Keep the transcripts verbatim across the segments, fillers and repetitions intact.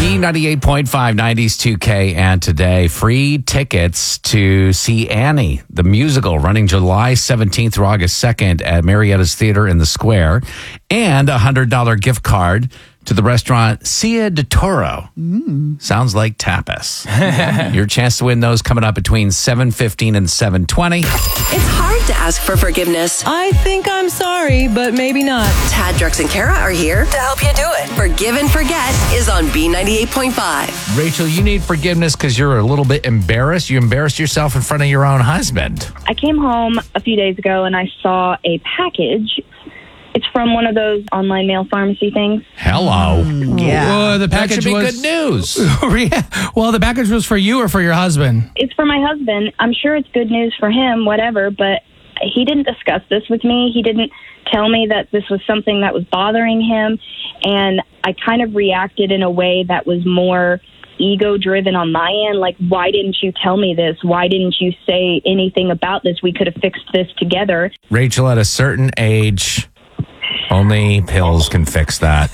B ninety-eight point five, nineties two K, and today, free tickets to see Annie, the musical, running July seventeenth through August second at Marietta's Theater in the Square, and a one hundred dollars gift card to the restaurant Cia de Toro. Mm. Sounds like tapas. Your chance to win those coming up between seven fifteen and seven twenty. It's hard to ask for forgiveness. I think I'm sorry, but maybe not. Tad, Drex, and Kara are here to help you do it. Forgive and Forget is on B ninety-eight point five. Rachel, you need forgiveness because you're a little bit embarrassed. You embarrassed yourself in front of your own husband. I came home a few days ago and I saw a package. It's from one of those online mail pharmacy things. Hello. Yeah. Well, the That package should be was good news. Yeah. Well, the package was for you or for your husband? It's for my husband. I'm sure it's good news for him, whatever, but he didn't discuss this with me. He didn't tell me that this was something that was bothering him, and I kind of reacted in a way that was more ego-driven on my end. Like, why didn't you tell me this? Why didn't you say anything about this? We could have fixed this together. Rachel, at a certain age, only pills can fix that.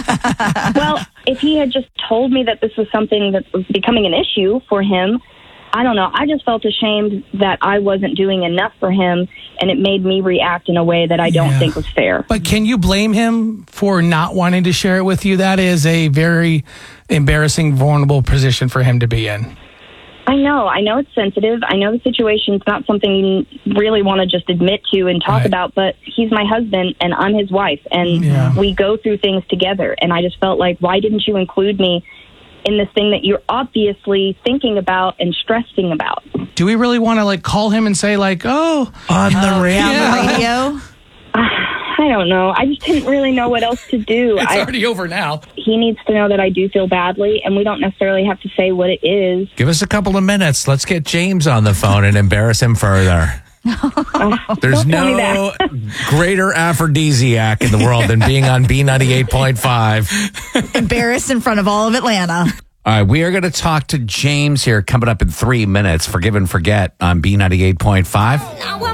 Well, if he had just told me that this was something that was becoming an issue for him, I don't know. I just felt ashamed that I wasn't doing enough for him, and it made me react in a way that I don't Yeah. think was fair. But can you blame him for not wanting to share it with you? That is a very embarrassing, vulnerable position for him to be in. I know. I know it's sensitive. I know the situation's not something you really want to just admit to and talk Right. about, but he's my husband and I'm his wife, and Yeah. we go through things together. And I just felt like, why didn't you include me in this thing that you're obviously thinking about and stressing about? Do we really want to like call him and say like, oh, On the radio. On the radio? I don't know. I just didn't really know what else to do. it's I, already over now. he needs to know that I do feel badly, and we don't necessarily have to say what it is. Give us a couple of minutes. Let's get James on the phone and embarrass him further. There's Don't tell me no greater aphrodisiac in the world than being on B ninety-eight point five. Embarrassed in front of all of Atlanta. All right, we are going to talk to James here coming up in three minutes. Forgive and Forget on B ninety-eight point five.